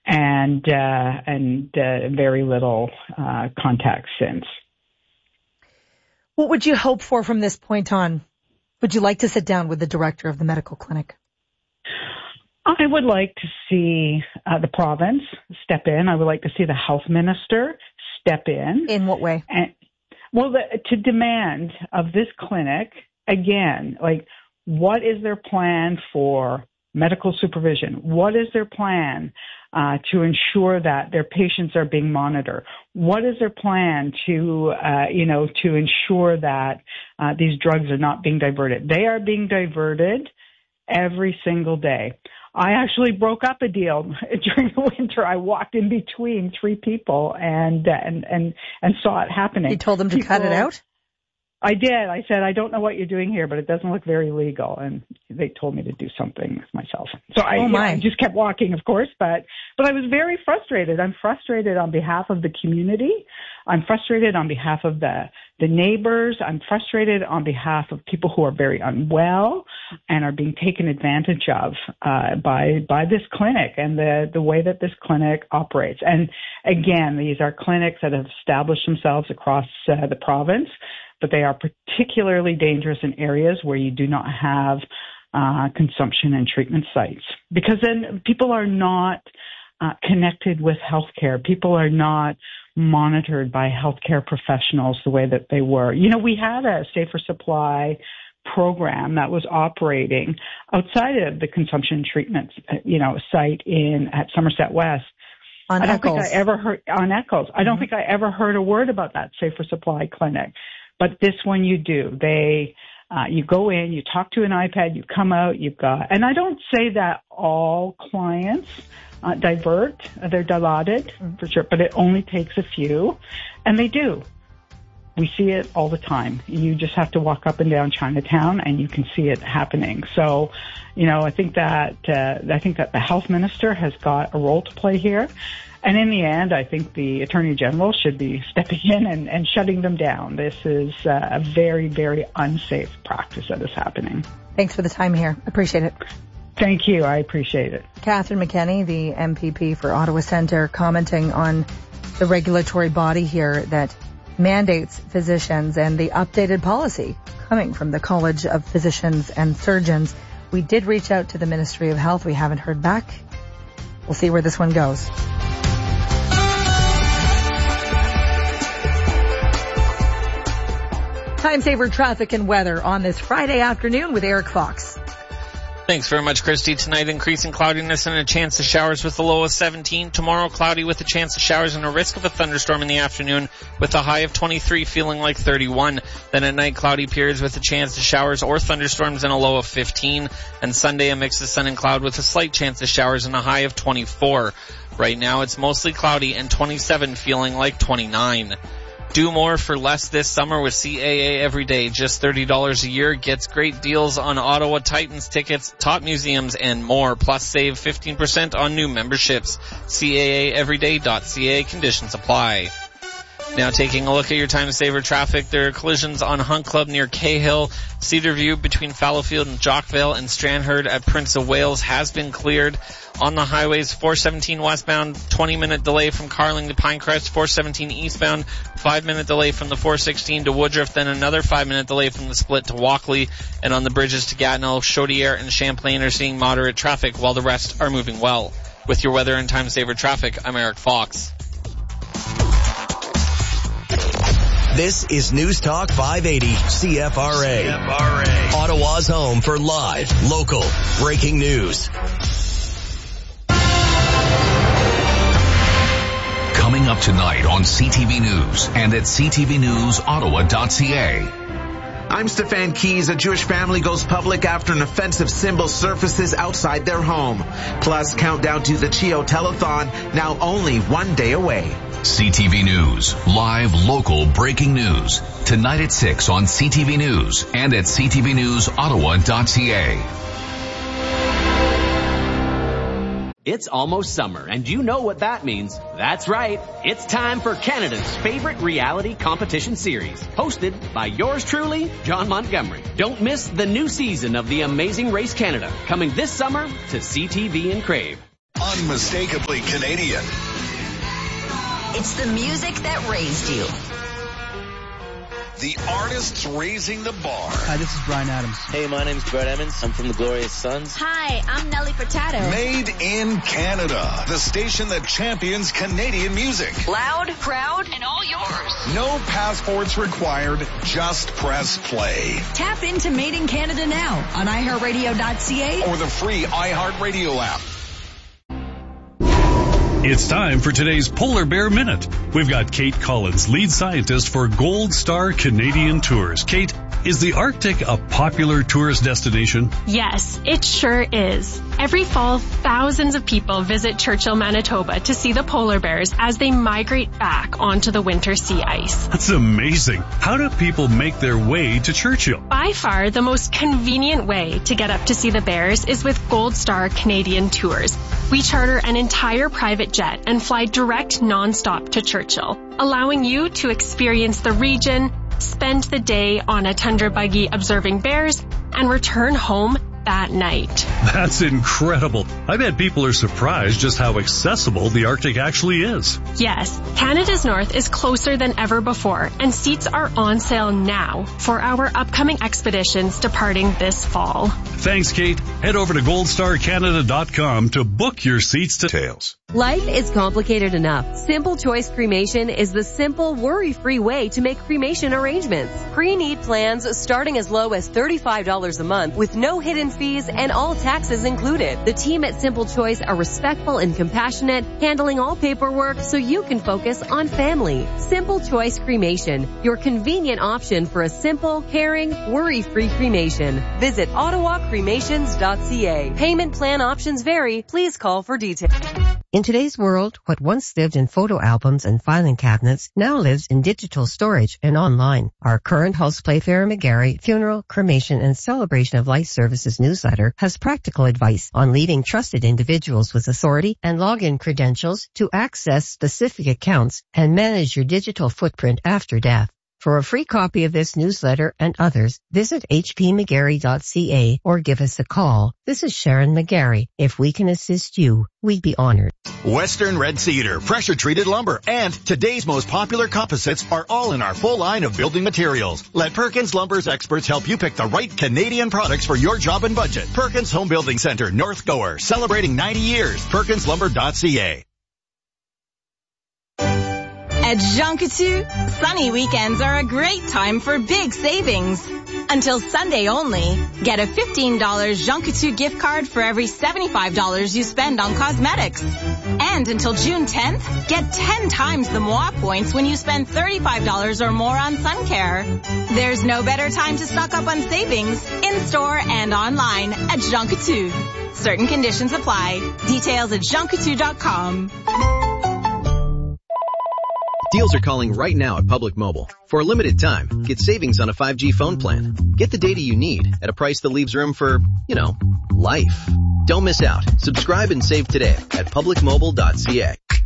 and very little contact since. What would you hope for from this point on? Would you like to sit down with the director of the medical clinic? I would like to see the province step in. I would like to see the health minister step in. In what way? To demand of this clinic, again, what is their plan for medical supervision? What is their plan to ensure that their patients are being monitored? What is their plan to ensure that these drugs are not being diverted? They are being diverted every single day. I actually broke up a deal during the winter. I walked in between three people and saw it happening. You told them to cut it out? I did. I said, I don't know what you're doing here, but it doesn't look very legal. And they told me to do something myself. So I just kept walking, of course, but I was very frustrated. I'm frustrated on behalf of the community. I'm frustrated on behalf of the neighbors. I'm frustrated on behalf of people who are very unwell and are being taken advantage of by this clinic and the way that this clinic operates. And again, these are clinics that have established themselves across the province, but they are particularly dangerous in areas where you do not have consumption and treatment sites, because then people are not connected with healthcare. People are not monitored by healthcare professionals the way that they were. We had a safer supply program that was operating outside of the consumption treatment, site at Somerset West. On Eccles. I don't think I ever heard a word about that safer supply clinic. But this one you do. You go in, you talk to an iPad, you come out, and I don't say that all clients divert, they're dilaudid for sure, but it only takes a few, and they do. We see it all the time. You just have to walk up and down Chinatown and you can see it happening. So, I think that the health minister has got a role to play here. And in the end, I think the Attorney General should be stepping in and shutting them down. This is a very, very unsafe practice that is happening. Thanks for the time here. Appreciate it. Thank you. I appreciate it. Catherine McKenney, the MPP for Ottawa Centre, commenting on the regulatory body here that mandates physicians and the updated policy coming from the College of Physicians and Surgeons. We did reach out to the Ministry of Health. We haven't heard back. We'll see where this one goes. Time saver traffic and weather on this Friday afternoon with Eric Fox. Thanks very much, Christy. Tonight, increasing cloudiness and a chance of showers with a low of 17. Tomorrow, cloudy with a chance of showers and a risk of a thunderstorm in the afternoon with a high of 23, feeling like 31. Then at night, cloudy periods with a chance of showers or thunderstorms and a low of 15. And Sunday, a mix of sun and cloud with a slight chance of showers and a high of 24. Right now, it's mostly cloudy and 27, feeling like 29. Do more for less this summer with CAA Everyday. Just $30 a year gets great deals on Ottawa Titans tickets, top museums, and more. Plus, save 15% on new memberships. CAAEveryday.ca. Conditions apply. Now taking a look at your time saver traffic, there are collisions on Hunt Club near Cahill. Cedar View between Fallowfield and Jockville and Stranraer at Prince of Wales has been cleared. On the highways, 417 westbound, 20-minute delay from Carling to Pinecrest, 417 eastbound, 5-minute delay from the 416 to Woodruff, then another 5-minute delay from the split to Walkley. And on the bridges to Gatineau, Chaudière and Champlain are seeing moderate traffic while the rest are moving well. With your weather and time saver traffic, I'm Eric Fox. This is News Talk 580 CFRA. Ottawa's home for live, local, breaking news. Coming up tonight on CTV News and at ctvnewsottawa.ca. I'm Stefan Keys. A Jewish family goes public after an offensive symbol surfaces outside their home. Plus, countdown to the CHEO Telethon, now only 1 day away. CTV News, live, local, breaking news. Tonight at 6 on CTV News and at ctvnewsottawa.ca. It's almost summer, and you know what that means. That's right. It's time for Canada's favorite reality competition series, hosted by yours truly, John Montgomery. Don't miss the new season of The Amazing Race Canada, coming this summer to CTV and Crave. unmistakably Canadian. It's the music that raised you. The artists raising the bar. Hi, this is Bryan Adams. Hey, my name's Brett Emmons. I'm from the Glorious Sons. Hi, I'm Nelly Furtado. Made in Canada. The station that champions Canadian music. Loud, proud, and all yours. No passports required. Just press play. Tap into Made in Canada now on iHeartRadio.ca or the free iHeartRadio app. It's time for today's Polar Bear Minute. We've got Kate Collins, lead scientist for Gold Star Canadian Tours. Kate, is the Arctic a popular tourist destination? Yes, it sure is. Every fall, thousands of people visit Churchill, Manitoba to see the polar bears as they migrate back onto the winter sea ice. That's amazing. How do people make their way to Churchill? By far, the most convenient way to get up to see the bears is with Gold Star Canadian Tours. We charter an entire private jet and fly direct nonstop to Churchill, allowing you to experience the region, spend the day on a tundra buggy observing bears, and return home that night. That's incredible. I bet people are surprised just how accessible the Arctic actually is. Yes, Canada's North is closer than ever before, and seats are on sale now for our upcoming expeditions departing this fall. Thanks, Kate. Head over to goldstarcanada.com to book your seats to Tails. Life is complicated enough. Simple Choice Cremation is the simple, worry-free way to make cremation arrangements. Pre-need plans starting as low as $35 a month with no hidden fees and all taxes included. The team at Simple Choice are respectful and compassionate, handling all paperwork so you can focus on family. Simple Choice Cremation, your convenient option for a simple, caring, worry-free cremation. Visit ottawacremations.ca. Payment plan options vary. Please call for details. In today's world, what once lived in photo albums and filing cabinets now lives in digital storage and online. Our current host Playfair McGarry Funeral, Cremation, and Celebration of Life Services newsletter has practical advice on leading trusted individuals with authority and login credentials to access specific accounts and manage your digital footprint after death. For a free copy of this newsletter and others, visit hpmcgarry.ca or give us a call. This is Sharon McGarry. If we can assist you, we'd be honored. Western Red Cedar, pressure-treated lumber, and today's most popular composites are all in our full line of building materials. Let Perkins Lumber's experts help you pick the right Canadian products for your job and budget. Perkins Home Building Center, North Gower, celebrating 90 years. PerkinsLumber.ca. At Jean Coutu, sunny weekends are a great time for big savings. Until Sunday only, get a $15 Jean Coutu gift card for every $75 you spend on cosmetics. And until June 10th, get 10 times the Moi points when you spend $35 or more on sun care. There's no better time to stock up on savings, in-store and online at Jean Coutu. Certain conditions apply. Details at jeancoutu.com. Deals are calling right now at Public Mobile. For a limited time, get savings on a 5G phone plan. Get the data you need at a price that leaves room for, life. Don't miss out. Subscribe and save today at publicmobile.ca.